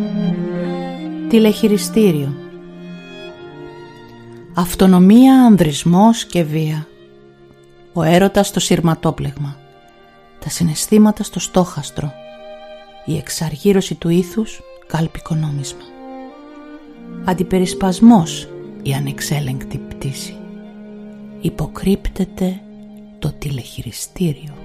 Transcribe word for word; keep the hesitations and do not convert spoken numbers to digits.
Τηλεχειριστήριο. Αυτονομία, ανδρισμός και βία. Ο έρωτας στο σειρματόπλεγμα. Τα συναισθήματα στο στόχαστρο. Η εξαργύρωση του ήθους κάλπικο νόμισμα. Αντιπερισπασμός η ανεξέλεγκτη πτήση. Υποκρύπτεται το τηλεχειριστήριο.